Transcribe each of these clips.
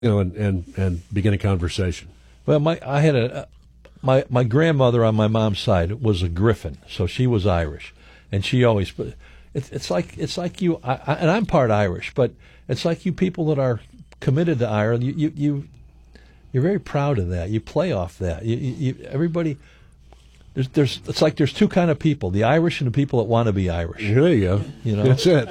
and begin a conversation. Well, my grandmother on my mom's side was a Griffin, so she was Irish, and she always. It's like you, and I'm part Irish, but it's like you people that are committed to Ireland. You're very proud of that. You play off that. Everybody. It's like there's two kind of people: the Irish and the people that want to be Irish. There you go. That's it.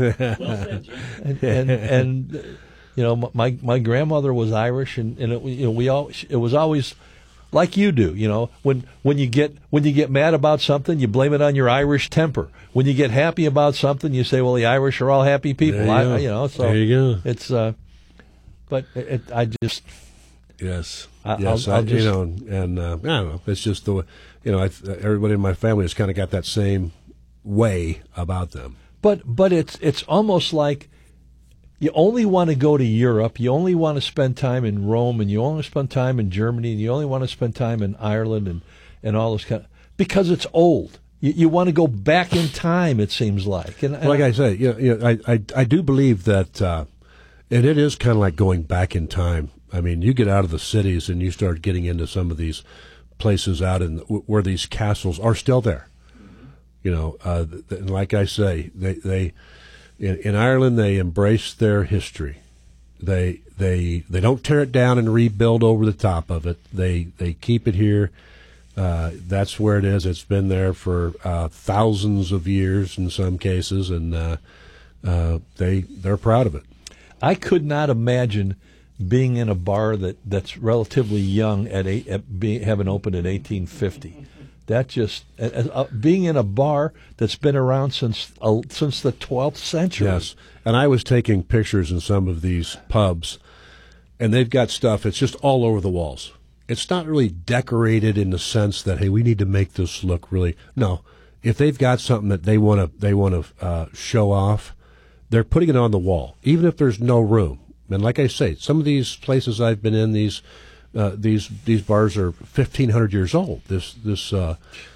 and my grandmother was Irish, and it was always like you do. When you get mad about something, you blame it on your Irish temper. When you get happy about something, you say, well, the Irish are all happy people. So there you go. It's but I just. Yes. I don't know. It's just the, everybody in my family has kind of got that same way about them. But it's almost like you only want to go to Europe, you only want to spend time in Rome, and you only spend time in Germany, and you only want to spend time in Ireland and all this because it's old. You want to go back in time. It seems like. And like I say, I do believe that, and it is kind of like going back in time. I mean, you get out of the cities and you start getting into some of these places out where these castles are still there. And like I say, they in Ireland they embrace their history. They don't tear it down and rebuild over the top of it. They keep it here. That's where it is. It's been there for thousands of years in some cases, and they're proud of it. I could not imagine being in a bar that's relatively young having opened in 1850. That just being in a bar that's been around since the 12th century. Yes, and I was taking pictures in some of these pubs, and they've got stuff. It's just all over the walls. It's not really decorated in the sense that, hey, we need to make this look really. No, if they've got something that they want to show off, they're putting it on the wall, even if there's no room. And like I say, some of these places I've been in, these bars are 1,500 years old. The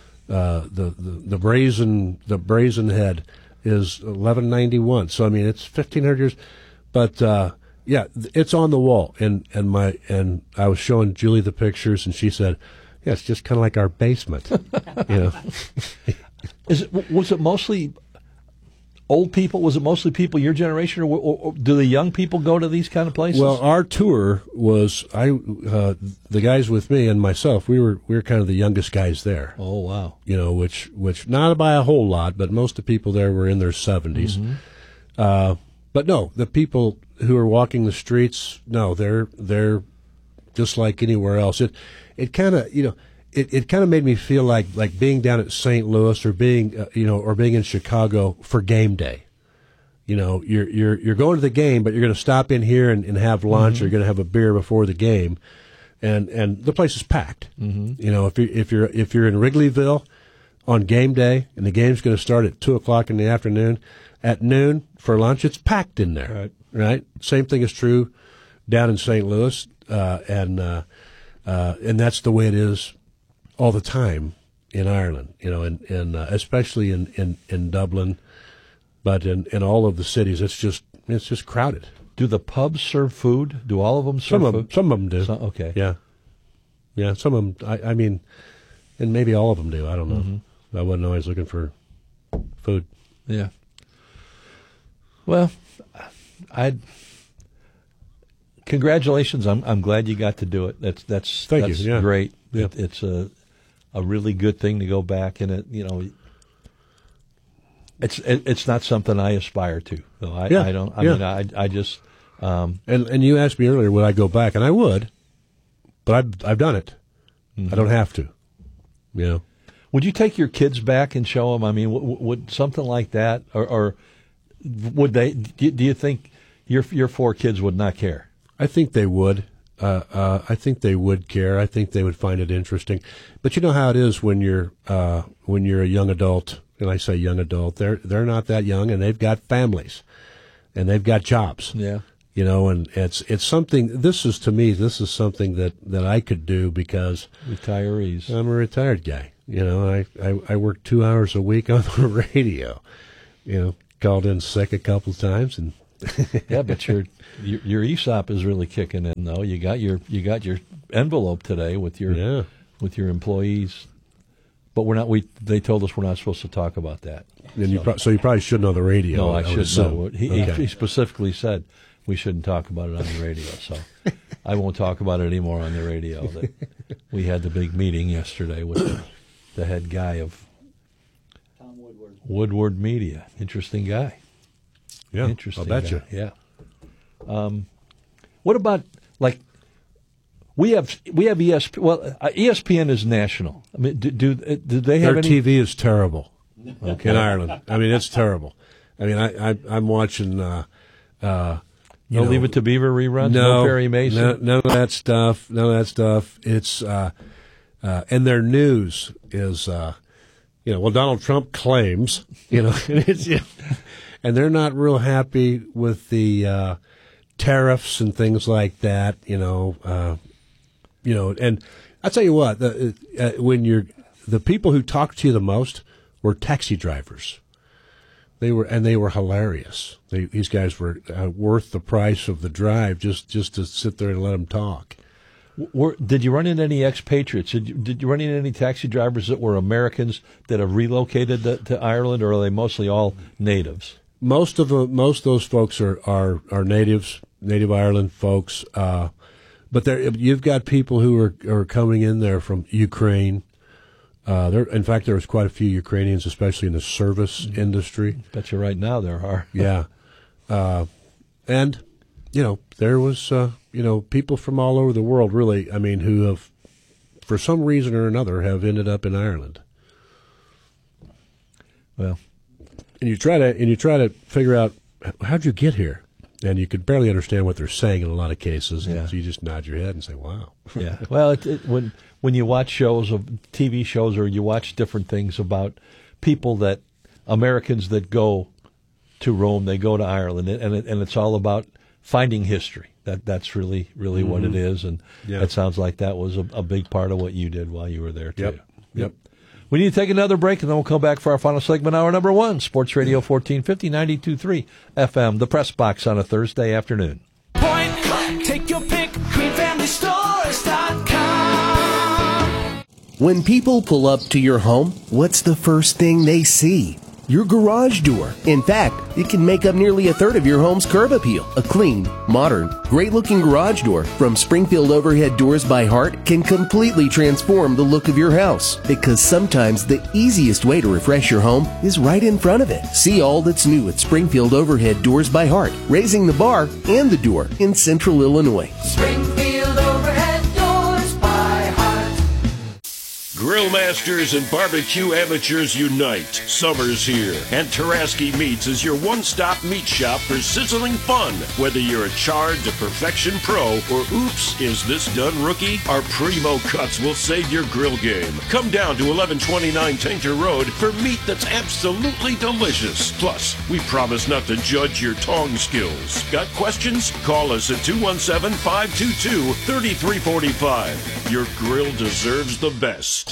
brazen head is 1191. So I mean, it's 1,500 years. But yeah, it's on the wall. And I was showing Julie the pictures, and she said, "Yeah, it's just kind of like our basement." Was it mostly old people? Was it mostly people your generation, or do the young people go to these kind of places? Well, our tour was the guys with me and myself. We were kind of the youngest guys there. Oh wow! Which not by a whole lot, but most of the people there were in their 70s. Mm-hmm. But no, the people who are walking the streets, no, they're just like anywhere else. It kind of It kind of made me feel like being down at St. Louis or being in Chicago for game day. You're going to the game, but you're going to stop in here and have lunch, or you're going to have a beer before the game, and the place is packed. Mm-hmm. If you're in Wrigleyville on game day and the game's going to start at 2:00 in the afternoon, at noon for lunch, it's packed in there. Right? Same thing is true down in St. Louis, and that's the way it is all the time in Ireland, and especially in Dublin, but in all of the cities, it's just crowded. Do the pubs serve food? Do all of them serve food? Some of them do. Okay. Yeah. Some of them. I mean, and maybe all of them do. I don't know. Mm-hmm. I wasn't always looking for food. Yeah. Well, congratulations. I'm glad you got to do it. That's Thank you. Yeah. Great. Yeah. It's a really good thing to go back, and it's not something I aspire to. So I don't. I mean, I just. And you asked me earlier, would I go back? And I would, but I've done it. Mm-hmm. I don't have to. Would you take your kids back and show them? I mean, would something like that, or would they? Do you think your 4 kids would not care? I think they would. I think they would care. I think they would find it interesting. But you know how it is when you're a young adult. And I say young adult, they're not that young, and they've got families, and they've got jobs. Yeah. And it's something. This is something that I could do because retirees. I'm a retired guy. I work 2 hours a week on the radio. Called in sick a couple of times, and Yeah, but your ESOP is really kicking in, though. You got your envelope today with your employees, but we're not. They told us we're not supposed to talk about that. And so you probably shouldn't on the radio. No, I should know. Okay. He specifically said we shouldn't talk about it on the radio, so I won't talk about it anymore on the radio. We had the big meeting yesterday with the head guy of Tom Woodward Media. Interesting guy. Yeah, interesting. I'll bet you. Yeah. What about we have ESPN? Well, ESPN is national. I mean, do they have Their any? TV is terrible in Ireland. I mean, it's terrible. I mean, I'm watching. No Leave It to Beaver reruns. No Perry Mason. None of that stuff. It's and their news is well, Donald Trump claims and it's and they're not real happy with the tariffs and things like that. And I'll tell you what, when the people who talked to you the most were taxi drivers. They were hilarious. These guys were worth the price of the drive just to sit there and let them talk. Did you run into any expatriates? Did you run into any taxi drivers that were Americans that have relocated to Ireland, or are they mostly all natives? Most of those folks are natives, native Ireland folks. But you've got people who are coming in there from Ukraine. In fact, there was quite a few Ukrainians, especially in the service industry. Bet you right now there are. Yeah. And, there was, people from all over the world, really, I mean, who have, for some reason or another, have ended up in Ireland. Well. And you try to figure out, how'd you get here? And you could barely understand what they're saying in a lot of cases. Yeah. So you just nod your head and say, wow. Yeah. Well, when you watch TV shows, or you watch different things about people Americans that go to Rome, they go to Ireland, and it's all about finding history. That's really what it is, and it sounds like that was a big part of what you did while you were there too. Yep. We need to take another break, and then we'll come back for our final segment, hour number 1, Sports Radio 1450, 92.3 FM, the Press Box on a Thursday afternoon. Point, take your pick, greenfamilystores.com. When people pull up to your home, what's the first thing they see? Your garage door. In fact, it can make up nearly a third of your home's curb appeal. A clean, modern, great-looking garage door from Springfield Overhead Doors by Heart can completely transform the look of your house. Because sometimes the easiest way to refresh your home is right in front of it. See all that's new at Springfield Overhead Doors by Heart, raising the bar and the door in Central Illinois. Springfield Overhead Doors by Heart. Grill masters and barbecue amateurs unite. Summer's here, and Taraski Meats is your one-stop meat shop for sizzling fun. Whether you're a charred to perfection pro or oops, is this done rookie? Our primo cuts will save your grill game. Come down to 1129 Tainter Road for meat that's absolutely delicious. Plus, we promise not to judge your tong skills. Got questions? Call us at 217-522-3345. Your grill deserves the best.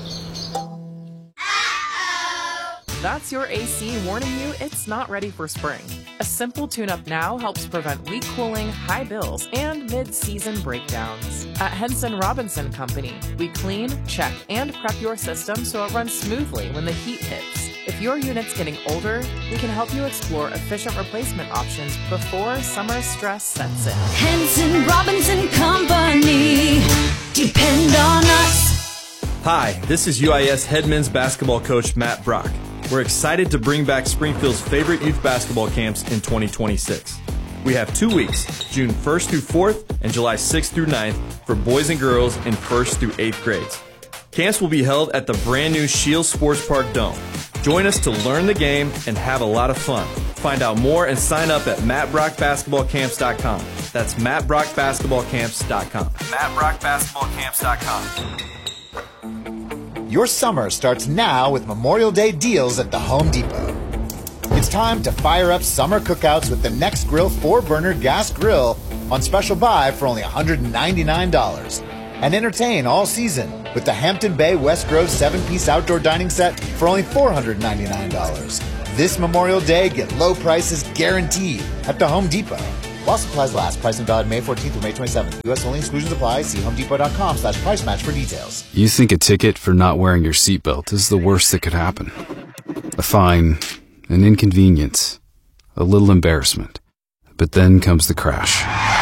That's your AC warning you it's not ready for spring. A simple tune-up now helps prevent weak cooling, high bills, and mid-season breakdowns. At Henson Robinson Company, we clean, check, and prep your system so it runs smoothly when the heat hits. If your unit's getting older, we can help you explore efficient replacement options before summer stress sets in. Henson Robinson Company. Depend on us. Hi, this is UIS head men's basketball coach Matt Brock. We're excited to bring back Springfield's favorite youth basketball camps in 2026. We have 2 weeks, June 1st through 4th and July 6th through 9th for boys and girls in 1st through 8th grades. Camps will be held at the brand new Shields Sports Park Dome. Join us to learn the game and have a lot of fun. Find out more and sign up at mattbrockbasketballcamps.com. That's mattbrockbasketballcamps.com. mattbrockbasketballcamps.com. Your summer starts now with Memorial Day deals at the Home Depot. It's time to fire up summer cookouts with the Next Grill 4-burner gas grill on special buy for only $199. And entertain all season with the Hampton Bay West Grove 7-piece outdoor dining set for only $499. This Memorial Day, get low prices guaranteed at the Home Depot. While supplies last, price and valid May 14th through May 27th. U.S. only, exclusions apply. See homedepot.com/price match for details. You think a ticket for not wearing your seatbelt is the worst that could happen. A fine, an inconvenience, a little embarrassment. But then comes the crash.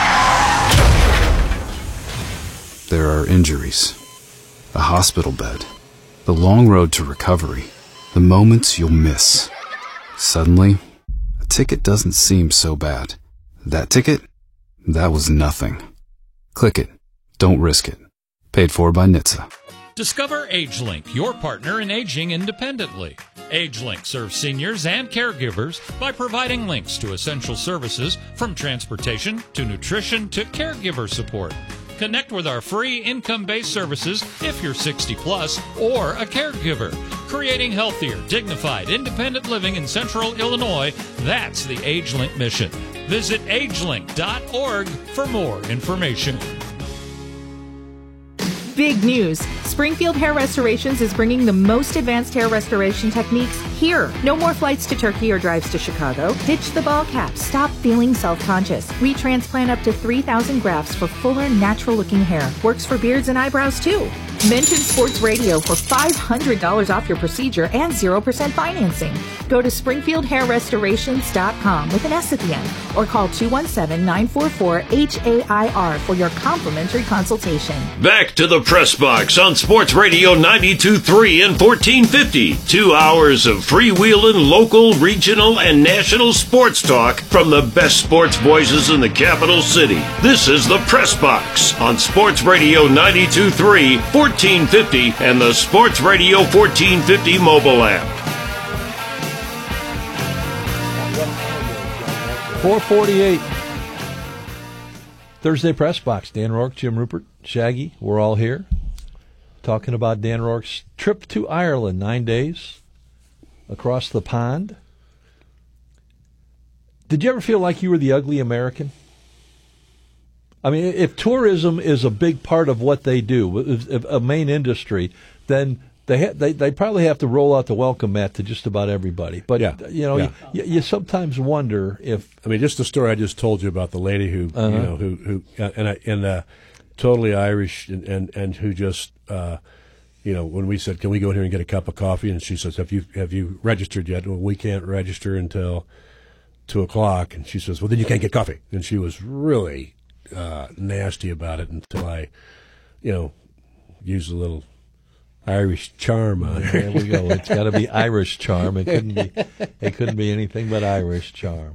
There are injuries, a hospital bed, the long road to recovery, the moments you'll miss. Suddenly, a ticket doesn't seem so bad. That ticket? That was nothing. Click it. Don't risk it. Paid for by NHTSA. Discover AgeLink, your partner in aging independently. AgeLink serves seniors and caregivers by providing links to essential services from transportation to nutrition to caregiver support. Connect with our free income-based services if you're 60 plus or a caregiver. Creating healthier, dignified, independent living in Central Illinois, that's the AgeLink mission. Visit agelink.org for more information. Big news! Springfield Hair Restorations is bringing the most advanced hair restoration techniques here. No more flights to Turkey or drives to Chicago. Ditch the ball cap. Stop feeling self-conscious. We transplant up to 3,000 grafts for fuller, natural-looking hair. Works for beards and eyebrows, too. Mention Sports Radio for $500 off your procedure and 0% financing. Go to SpringfieldHairRestorations.com with an S at the end or call 217-944-HAIR for your complimentary consultation. Back to the Press Box on Sports Radio 92.3 and 1450. 2 hours of freewheeling local, regional, and national sports talk from the best sports voices in the capital city. This is the Press Box on Sports Radio 92.3, 1450, and the Sports Radio 1450 mobile app. 4:48. Thursday Press Box. Dan Rourke, Jim Rupert, Shaggy. We're all here talking about Dan Rourke's trip to Ireland, 9 days across the pond. Did you ever feel like you were the ugly American? I mean, if tourism is a big part of what they do, if a main industry, then they probably have to roll out the welcome mat to just about everybody. But you sometimes wonder if, I mean, just the story I just told you about the lady who who totally Irish and who just when we said, can we go in here and get a cup of coffee, and she says, have you registered yet? Well, we can't register until 2:00, and she says, well, then you can't get coffee. And she was really nasty about it until I used a little Irish charm on her. There we go. It's got to be Irish charm. It couldn't be anything but Irish charm.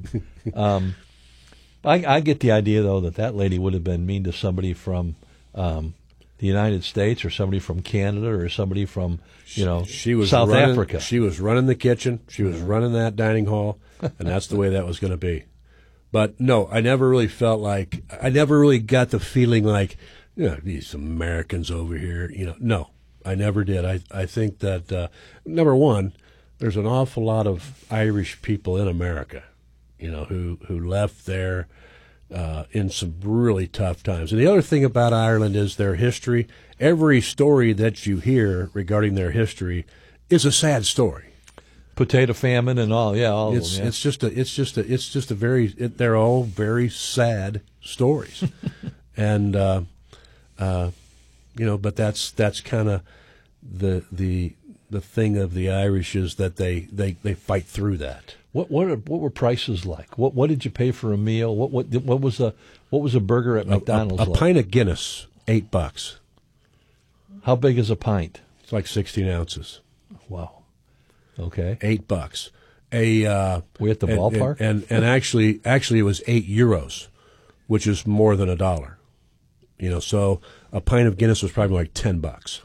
I get the idea, though, that lady would have been mean to somebody from the United States or somebody from Canada or somebody from South Africa. She was running the kitchen. She was running that dining hall, and that's the way that was going to be. But no, I never really got the feeling like these Americans over here. No. I never did. I think that, number one, there's an awful lot of Irish people in America, who left there in some really tough times. And the other thing about Ireland is their history. Every story that you hear regarding their history is a sad story. Potato famine and all, all it's, of them. Yeah. They're all very sad stories, and but that's kind of the thing of the Irish is that they fight through that. What were prices like? What did you pay for a meal? What was a burger at McDonald's? A pint of Guinness, $8. How big is a pint? It's like 16 ounces. Wow. Okay. $8. We at the ballpark? And actually it was €8, which is more than $1. So a pint of Guinness was probably like $10.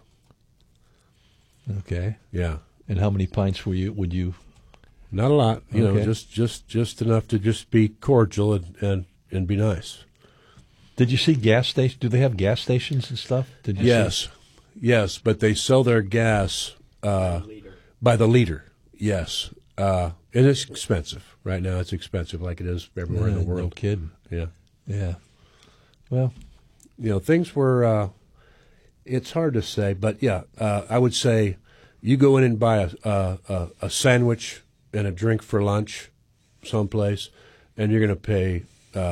Okay. Yeah. And how many pints would you? Not a lot. Just enough to just be cordial and be nice. Did you see gas stations? Do they have gas stations and stuff? Did you see? Yes, but they sell their gas by the liter. Yes. And it's expensive. Right now it's expensive like it is everywhere in the world. No kidding. Yeah. Yeah. Well, things were, it's hard to say, but I would say you go in and buy a sandwich and a drink for lunch someplace, and you're going to pay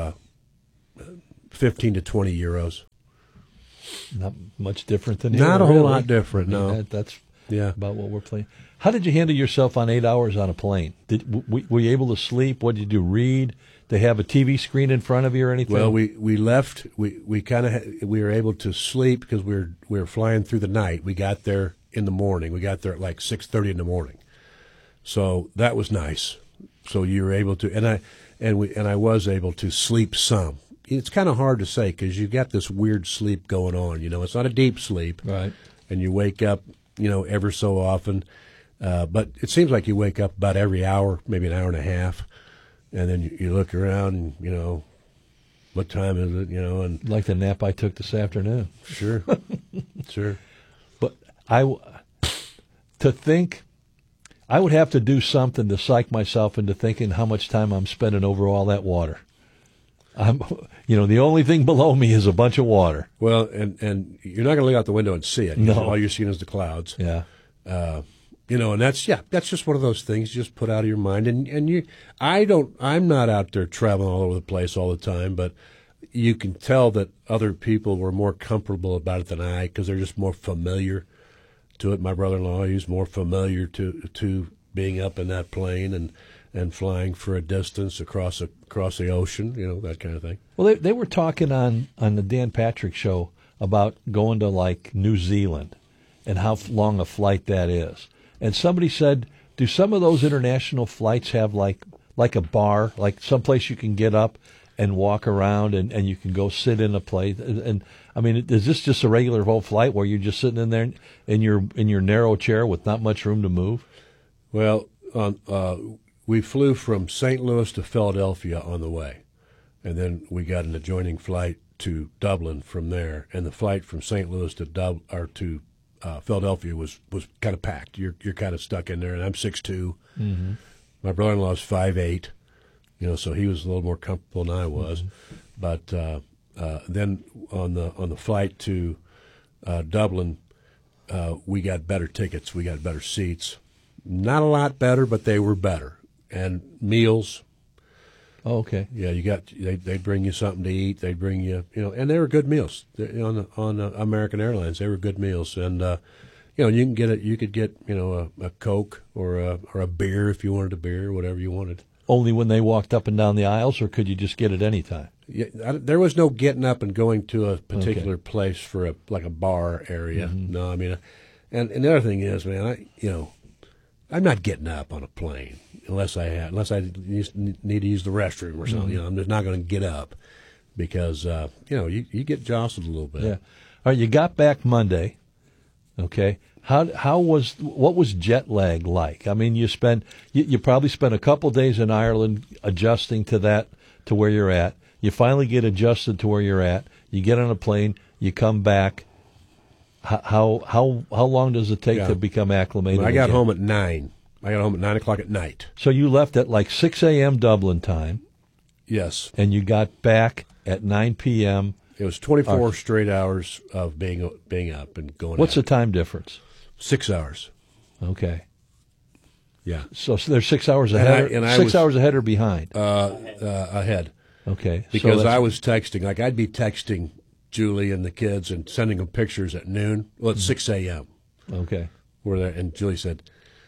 15 to 20 euros. Not much different than Not here, a whole really. lot different, no. That's Yeah. about what we're playing. How did you handle yourself on 8 hours on a plane? Were you able to sleep? What did you do? Read? They have a TV screen in front of you or anything? Well, we left. We were able to sleep because we were flying through the night. We got there in the morning. We got there at like 6:30 in the morning. So that was nice. So you were able to, and I was able to sleep some. It's kind of hard to say because you got this weird sleep going on. You know, it's not a deep sleep, right? And you wake up, you know, ever so often. But it seems like you wake up about every hour, maybe an hour and a half, and then you look around and, you know, what time is it, you know, and like the nap I took this afternoon. Sure, sure. But to think, I would have to do something to psych myself into thinking how much time I'm spending over all that water. The only thing below me is a bunch of water. Well, and you're not going to look out the window and see it. No. All you're seeing is the clouds. Yeah. And that's just one of those things you just put out of your mind. I'm not out there traveling all over the place all the time, but you can tell that other people were more comfortable about it than I because they're just more familiar to it. My brother-in-law, he's more familiar to being up in that plane and flying for a distance across the ocean, you know, that kind of thing. Well, they were talking on the Dan Patrick Show about going to, like, New Zealand and how long a flight that is. And somebody said, do some of those international flights have, like a bar, like someplace you can get up and walk around and you can go sit in a place? And I mean, is this just a regular whole flight where you're just sitting in there in your narrow chair with not much room to move? Well, we flew from St. Louis to Philadelphia on the way, and then we got an adjoining flight to Dublin from there. And the flight from St. Louis to Philadelphia was kind of packed. You're kind of stuck in there, and I'm 6'2". Mm-hmm. My brother-in-law's 5'8", you know, so he was a little more comfortable than I was. Mm-hmm. But then on the flight to Dublin, we got better tickets. We got better seats. Not a lot better, but they were better. And meals. Oh, okay. Yeah, they'd bring you something to eat. They'd bring you, you know, and they were good meals on American Airlines. They were good meals, and you could get a Coke or a beer if you wanted a beer, whatever you wanted. Only when they walked up and down the aisles, or could you just get it any time? Yeah, there was no getting up and going to a particular place for a bar area. Mm-hmm. No, I mean, and the other thing is, man, I'm not getting up on a plane unless I need to use the restroom or something. Mm-hmm. You know, I'm just not going to get up because you get jostled a little bit. Yeah. All right, you got back Monday. Okay. What was jet lag like? I mean, you probably spent a couple days in Ireland adjusting to where you're at. You finally get adjusted to where you're at. You get on a plane. You come back. How long does it take to become acclimated? I got home at 9. I got home at 9 o'clock at night. So you left at like 6 a.m. Dublin time. Yes. And you got back at 9 p.m. It was 24 straight hours of being up and going. What's the time difference? 6 hours. Okay. Yeah. So they're 6 hours ahead. Hours ahead or behind? Ahead. Okay. Because I was texting. Like I'd be texting Julie and the kids and sending them pictures at noon. Well, it's 6 a.m. Okay. And Julie said,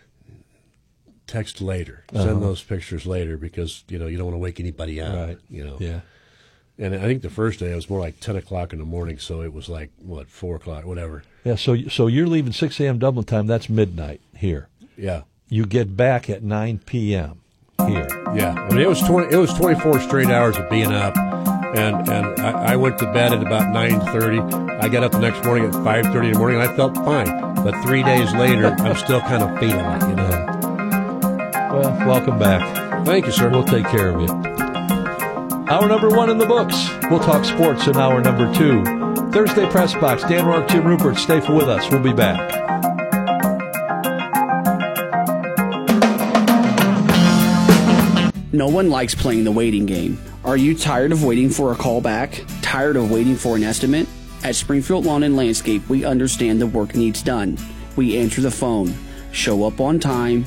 text later. Send those pictures later because, you don't want to wake anybody up. Right. Yeah. And I think the first day it was more like 10 o'clock in the morning, so it was like, 4 o'clock, whatever. Yeah, so you're leaving 6 a.m. Dublin time. That's midnight here. Yeah. You get back at 9 p.m. here. Yeah. I mean, it was 24 straight hours of being up. And I went to bed at about 9:30. I got up the next morning at 5:30 in the morning, and I felt fine. But 3 days later, I'm still kind of feeling it, Well, welcome back. Thank you, sir. We'll take care of you. Hour number 1 in the books. We'll talk sports in hour number 2. Thursday Press Box. Dan Rourke, Jim Rupert. Stay with us. We'll be back. No one likes playing the waiting game. Are you tired of waiting for a call back? Tired of waiting for an estimate? At Springfield Lawn and Landscape, we understand the work needs done. We answer the phone, show up on time,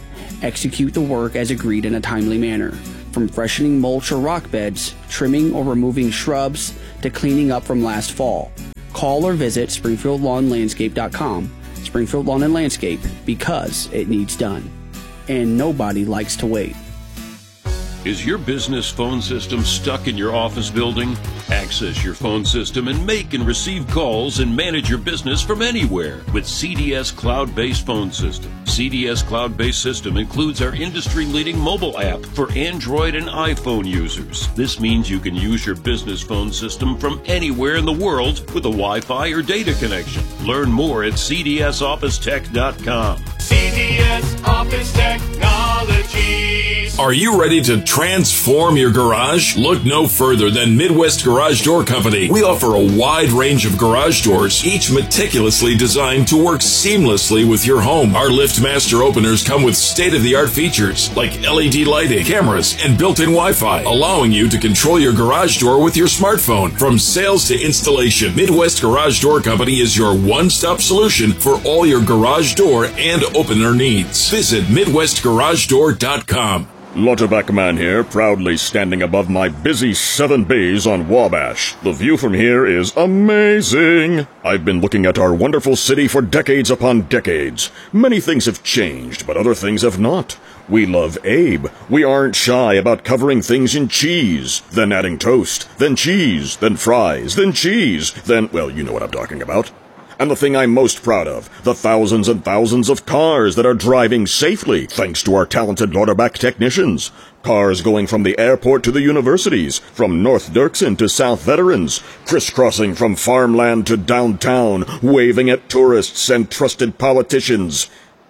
execute the work as agreed in a timely manner. From freshening mulch or rock beds, trimming or removing shrubs, to cleaning up from last fall. Call or visit SpringfieldLawnLandscape.com. Springfield Lawn and Landscape, because it needs done. And nobody likes to wait. Is your business phone system stuck in your office building? Access your phone system and make and receive calls and manage your business from anywhere with CDS Cloud-Based Phone System. CDS Cloud-Based System includes our industry-leading mobile app for Android and iPhone users. This means you can use your business phone system from anywhere in the world with a Wi-Fi or data connection. Learn more at cdsofficetech.com. CDS Office Technologies. Are you ready to transform your garage? Look no further than Midwest Garage Door Company. We offer a wide range of garage doors, each meticulously designed to work seamlessly with your home. Our LiftMaster openers come with state-of-the-art features like LED lighting, cameras, and built-in Wi-Fi, allowing you to control your garage door with your smartphone. From sales to installation, Midwest Garage Door Company is your one-stop solution for all your garage door and opener needs. Visit MidwestGarageDoor.com. Lauterbach Man here, proudly standing above my busy 7 bays on Wabash. The view from here is amazing. I've been looking at our wonderful city for decades upon decades. Many things have changed, but other things have not. We love Abe. We aren't shy about covering things in cheese, then adding toast, then cheese, then fries, then cheese, then, well, you know what I'm talking about. And the thing I'm most proud of, the thousands and thousands of cars that are driving safely thanks to our talented Lauterbach technicians. Cars going from the airport to the universities, from North Dirksen to South Veterans, crisscrossing from farmland to downtown, waving at tourists and trusted politicians.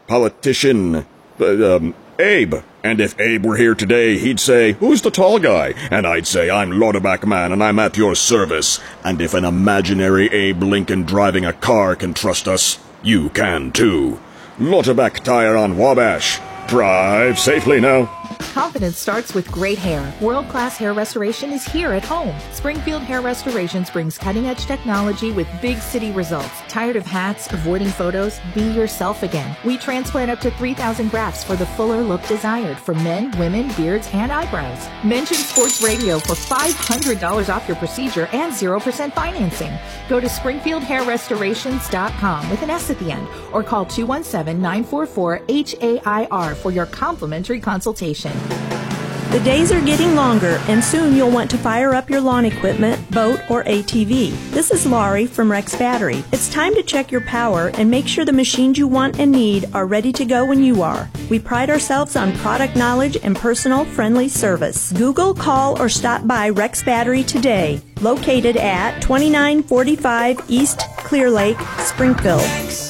Abe. And if Abe were here today, he'd say, "Who's the tall guy?" And I'd say, "I'm Lauterbach Man, and I'm at your service." And if an imaginary Abe Lincoln driving a car can trust us, you can too. Lauterbach Tire on Wabash. Drive safely now. Confidence starts with great hair. World-class hair restoration is here at home. Springfield Hair Restorations brings cutting-edge technology with big city results. Tired of hats, avoiding photos? Be yourself again. We transplant up to 3,000 grafts for the fuller look desired for men, women, beards, and eyebrows. Mention Sports Radio for $500 off your procedure and 0% financing. Go to SpringfieldHairRestorations.com with an S at the end or call 217-944-HAIR for your complimentary consultation. The days are getting longer, and soon you'll want to fire up your lawn equipment, boat, or ATV. This is Laurie from Rex Battery. It's time to check your power and make sure the machines you want and need are ready to go when you are. We pride ourselves on product knowledge and personal, friendly service. Google, call, or stop by Rex Battery today. Located at 2945 East Clear Lake, Springfield.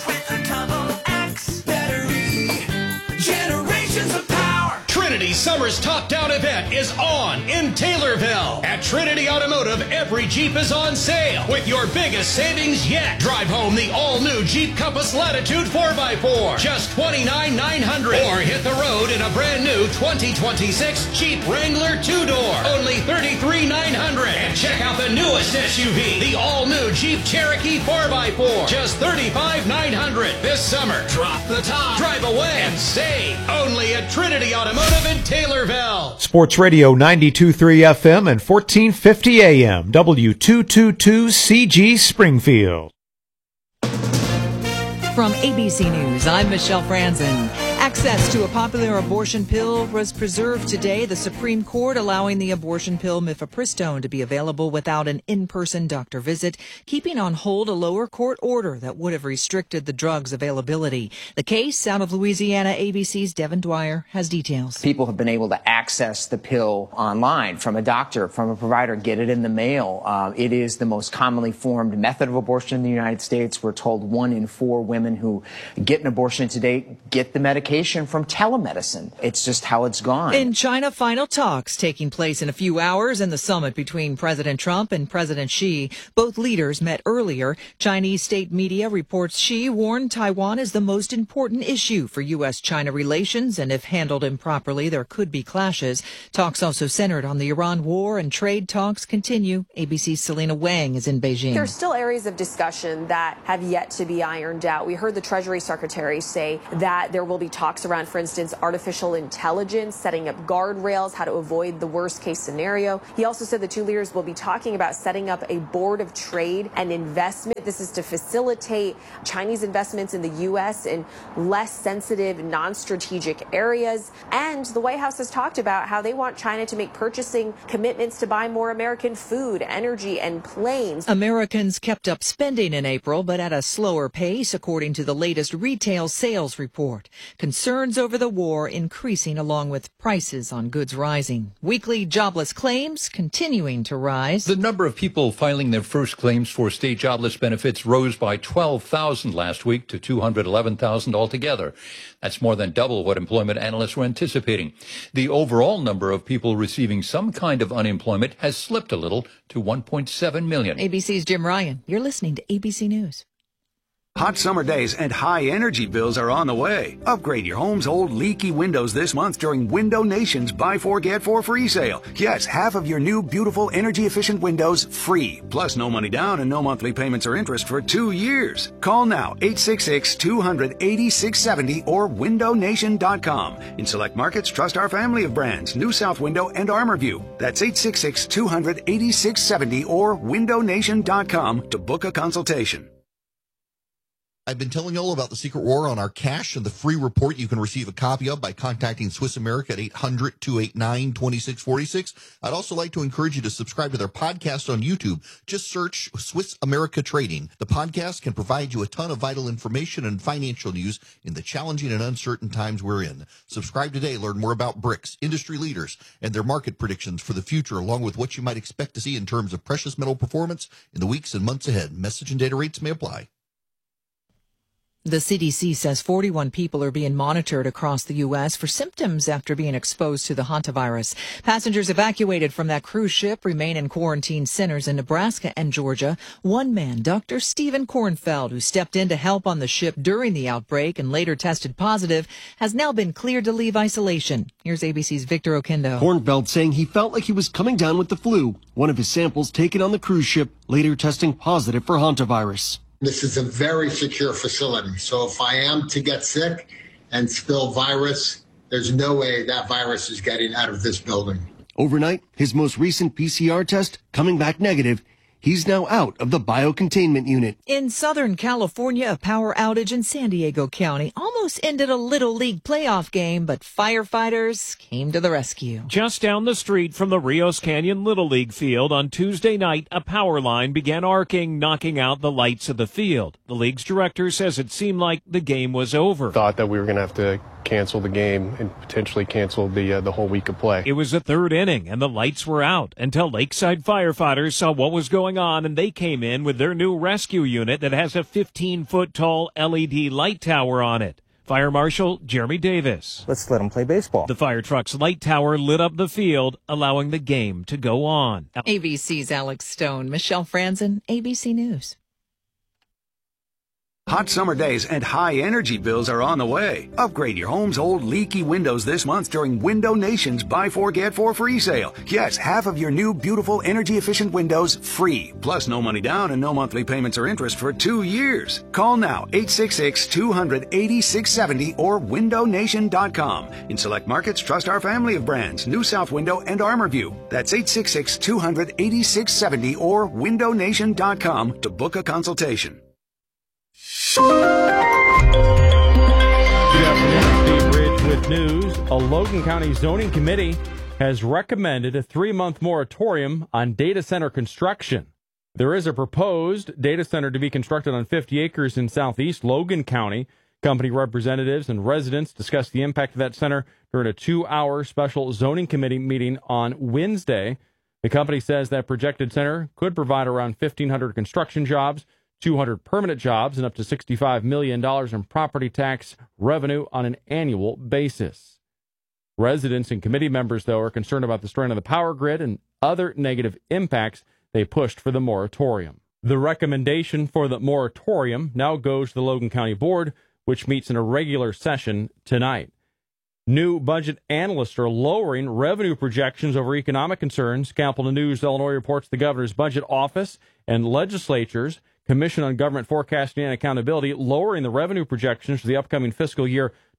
Trinity Summer's Top Down event is on in Taylorville. At Trinity Automotive, every Jeep is on sale with your biggest savings yet. Drive home the all-new Jeep Compass Latitude 4x4, just $29,900. Or hit the road in a brand new 2026 Jeep Wrangler 2-door, only $33,900. And check out the newest SUV, the all-new Jeep Cherokee 4x4, just $35,900. This summer, drop the top, drive away, and save. Only at Trinity Automotive in Taylorville. Sports Radio 92.3 FM and 1450 AM, W222CG Springfield. From ABC News, I'm Michelle Franzen. Access to a popular abortion pill was preserved today. The Supreme Court allowing the abortion pill mifepristone to be available without an in-person doctor visit, keeping on hold a lower court order that would have restricted the drug's availability. The case out of Louisiana, ABC's Devin Dwyer has details. People have been able to access the pill online from a doctor, from a provider, get it in the mail. It is the most commonly formed method of abortion in the United States. We're told 1 in 4 women who get an abortion today get the medication from telemedicine. It's just how it's gone. In China, final talks taking place in a few hours in the summit between President Trump and President Xi. Both leaders met earlier. Chinese state media reports Xi warned Taiwan is the most important issue for U.S.-China relations, and if handled improperly, there could be clashes. Talks also centered on the Iran war, and trade talks continue. ABC's Selena Wang is in Beijing. There are still areas of discussion that have yet to be ironed out. We heard the Treasury Secretary say that there will be talks talks around, for instance, artificial intelligence, setting up guardrails, how to avoid the worst case scenario. He also said the two leaders will be talking about setting up a board of trade and investment. This is to facilitate Chinese investments in the U.S. in less sensitive, non-strategic areas. And the White House has talked about how they want China to make purchasing commitments to buy more American food, energy, and planes. Americans kept up spending in April, but at a slower pace, according to the latest retail sales report. Concerns over the war increasing along with prices on goods rising. Weekly jobless claims continuing to rise. The number of people filing their first claims for state jobless benefits rose by 12,000 last week to 211,000 altogether. That's more than double what employment analysts were anticipating. The overall number of people receiving some kind of unemployment has slipped a little to 1.7 million. ABC's Jim Ryan. You're listening to ABC News. Hot summer days and high energy bills are on the way. Upgrade your home's old leaky windows this month during Window Nation's Buy 4 Get 4 free sale. Yes, half of your new beautiful energy efficient windows free. Plus no money down and no monthly payments or interest for 2 years. Call now 866-200-8670 or windownation.com. In select markets, trust our family of brands, New South Window and ArmorView. That's 866-200-8670 or windownation.com to book a consultation. I've been telling you all about the Secret War on our cash and the free report you can receive a copy of by contacting Swiss America at 800-289-2646. I'd also like to encourage you to subscribe to their podcast on YouTube. Just search Swiss America Trading. The podcast can provide you a ton of vital information and financial news in the challenging and uncertain times we're in. Subscribe today. Learn more about BRICS, industry leaders, and their market predictions for the future, along with what you might expect to see in terms of precious metal performance in the weeks and months ahead. Message and data rates may apply. The CDC says 41 people are being monitored across the U.S. for symptoms after being exposed to the hantavirus. Passengers evacuated from that cruise ship remain in quarantine centers in Nebraska and Georgia. One man, Dr. Stephen Kornfeld, who stepped in to help on the ship during the outbreak and later tested positive, has now been cleared to leave isolation. Here's ABC's Victor Oquendo. Kornfeld saying he felt like he was coming down with the flu. One of his samples taken on the cruise ship, later testing positive for hantavirus. This is a very secure facility. So if I am to get sick and spill virus, there's no way that virus is getting out of this building. Overnight, his most recent PCR test coming back negative. He's now out of the biocontainment unit. In Southern California, a power outage in San Diego County almost ended a Little League playoff game, but firefighters came to the rescue. Just down the street from the Rios Canyon Little League field on Tuesday night, a power line began arcing, knocking out the lights of the field. The league's director says it seemed like the game was over. Thought that we were going to have to cancel the game and potentially cancel the whole week of play. It was the third inning, and the lights were out until Lakeside firefighters saw what was going on, and they came in with their new rescue unit that has a 15-foot-tall LED light tower on it. Fire Marshal Jeremy Davis. Let's let them play baseball. The fire truck's light tower lit up the field, allowing the game to go on. ABC's Alex Stone, Michelle Franzen, ABC News. Hot summer days and high energy bills are on the way. Upgrade your home's old leaky windows this month during Window Nation's Buy 4 Get 4 free sale. Yes, half of your new beautiful energy efficient windows free. Plus no money down and no monthly payments or interest for 2 years. Call now 866-200-8670 or windownation.com. In select markets, trust our family of brands, New South Window and ArmorView. That's 866-200-8670 or windownation.com to book a consultation. Good afternoon, Steve Ridge with news. A Logan County zoning committee has recommended a 3-month moratorium on data center construction. There is a proposed data center to be constructed on 50 acres in southeast Logan County. Company representatives and residents discussed the impact of that center during a 2-hour special zoning committee meeting on Wednesday. The company says that projected center could provide around 1,500 construction jobs, 200 permanent jobs, and up to $65 million in property tax revenue on an annual basis. Residents and committee members, though, are concerned about the strain on the power grid and other negative impacts. They pushed for the moratorium. The recommendation for the moratorium now goes to the Logan County Board, which meets in a regular session tonight. New budget analysts are lowering revenue projections over economic concerns. Capitol News Illinois reports the governor's budget office and legislatures Commission on Government Forecasting and Accountability lowering the revenue projections for the upcoming fiscal year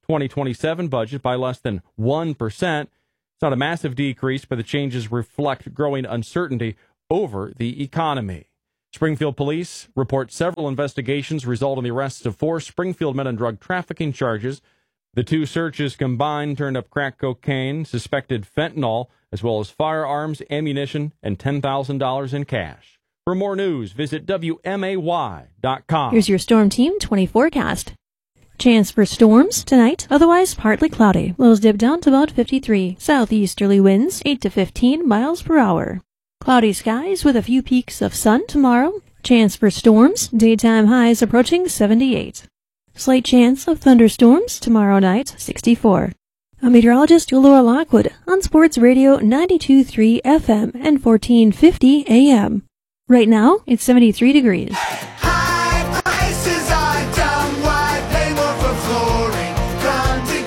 2027 budget by less than 1%. It's not a massive decrease, but the changes reflect growing uncertainty over the economy. Springfield police report several investigations result in the arrests of 4 Springfield men on drug trafficking charges. The 2 searches combined turned up crack cocaine, suspected fentanyl, as well as firearms, ammunition, and $10,000 in cash. For more news, visit WMAY.com. Here's your Storm Team 20 forecast. Chance for storms tonight, otherwise partly cloudy. Lows dip down to about 53. Southeasterly winds 8 to 15 miles per hour. Cloudy skies with a few peaks of sun tomorrow. Chance for storms, daytime highs approaching 78. Slight chance of thunderstorms tomorrow night, 64. I'm meteorologist Laura Lockwood on Sports Radio 92.3 FM and 1450 AM. Right now, it's 73 degrees. High prices are dumb. Why pay more for flooring? Come to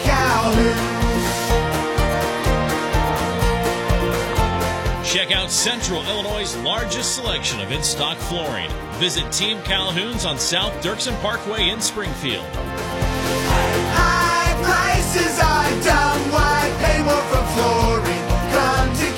Calhoun. Check out Central Illinois' largest selection of in-stock flooring. Visit Team Calhoun's on South Dirksen Parkway in Springfield. High prices are dumb. Why pay more for flooring? Come to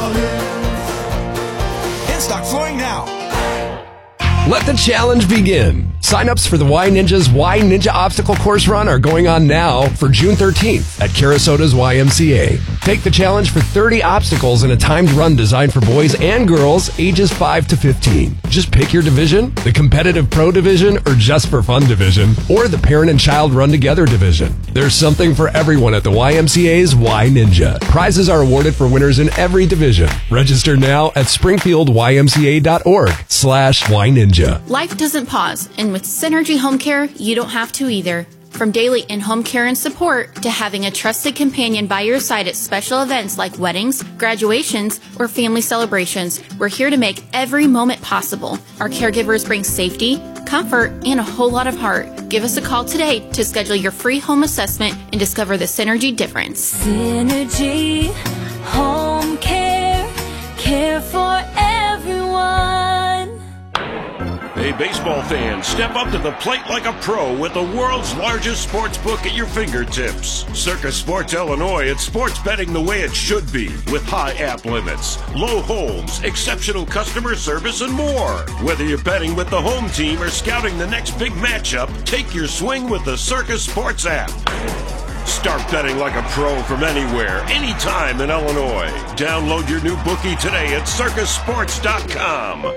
Calhoun. In-stock flooring now. Let the challenge begin. Sign-ups for the Y Ninja's Y Ninja Obstacle Course Run are going on now for June 13th at Carasota's YMCA. Take the challenge for 30 obstacles in a timed run designed for boys and girls ages 5 to 15. Just pick your division, the competitive pro division or just for fun division, or the parent and child run together division. There's something for everyone at the YMCA's Y Ninja. Prizes are awarded for winners in every division. Register now at springfieldymca.org/Y Ninja. Life doesn't pause, and with Synergy Home Care, you don't have to either. From daily in-home care and support to having a trusted companion by your side at special events like weddings, graduations, or family celebrations, we're here to make every moment possible. Our caregivers bring safety, comfort, and a whole lot of heart. Give us a call today to schedule your free home assessment and discover the Synergy difference. Synergy Home Care, care for everyone. Hey, baseball fans, step up to the plate like a pro with the world's largest sports book at your fingertips. Circus Sports Illinois, it's sports betting the way it should be, with high app limits, low holds, exceptional customer service, and more. Whether you're betting with the home team or scouting the next big matchup, take your swing with the Circus Sports app. Start betting like a pro from anywhere, anytime in Illinois. Download your new bookie today at circusports.com.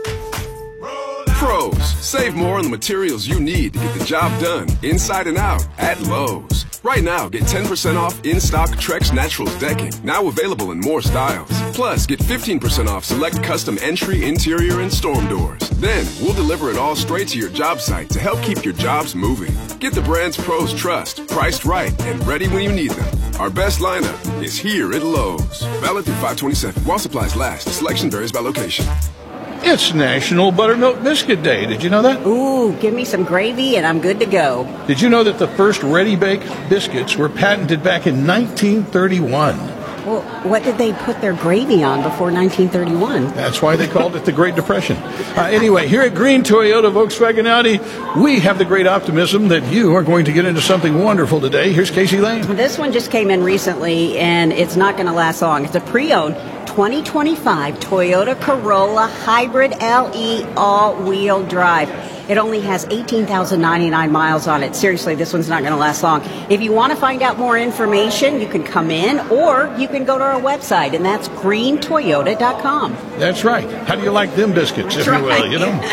Pros, save more on the materials you need to get the job done inside and out at Lowe's. Right now, get 10% off in-stock Trex Naturals decking, now available in more styles. Plus, get 15% off select custom entry, interior, and storm doors. Then, we'll deliver it all straight to your job site to help keep your jobs moving. Get the brands pros trust, priced right, and ready when you need them. Our best lineup is here at Lowe's. Valid through 5/27. While supplies last, selection varies by location. It's National Buttermilk Biscuit Day. Did you know that? Ooh, give me some gravy and I'm good to go. Did you know that the first ready-bake biscuits were patented back in 1931? Well, what did they put their gravy on before 1931? That's why they called it the Great Depression. Anyway, here at Green Toyota Volkswagen Audi, we have the great optimism that you are going to get into something wonderful today. Here's Casey Lane. This one just came in recently, and it's not going to last long. It's a pre-owned 2025 Toyota Corolla Hybrid LE all-wheel drive. It only has 18,099 miles on it. Seriously, this one's not going to last long. If you want to find out more information, you can come in or you can go to our website, and that's greentoyota.com. That's right. How do you like them biscuits, if you will, you know?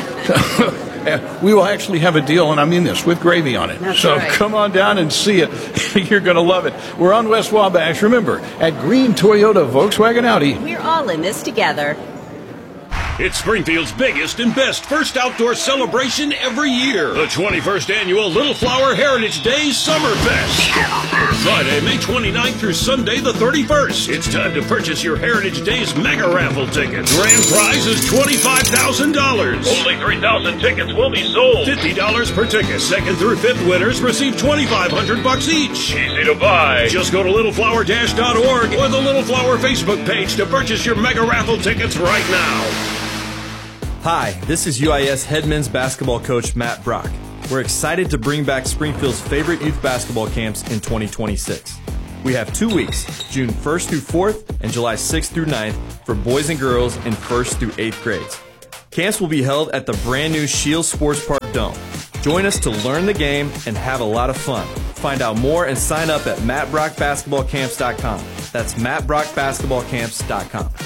We will actually have a deal, and I mean this, with gravy on it. That's so right. Come on down and see it. You're going to love it. We're on West Wabash. Remember, at Green Toyota Volkswagen Audi. We're all in this together. It's Springfield's biggest and best first outdoor celebration every year. The 21st Annual Little Flower Heritage Days Summerfest. Friday, May 29th through Sunday, the 31st. It's time to purchase your Heritage Days mega raffle tickets. Grand prize is $25,000. Only 3,000 tickets will be sold. $50 per ticket. Second through fifth winners receive $2,500 each. Easy to buy. Just go to littleflower-.org or the Little Flower Facebook page to purchase your mega raffle tickets right now. Hi, this is UIS head men's basketball coach Matt Brock. We're excited to bring back Springfield's favorite youth basketball camps in 2026. We have 2 weeks, June 1st through 4th and July 6th through 9th for boys and girls in 1st through 8th grades. Camps will be held at the brand new Shields Sports Park Dome. Join us to learn the game and have a lot of fun. Find out more and sign up at mattbrockbasketballcamps.com. That's mattbrockbasketballcamps.com.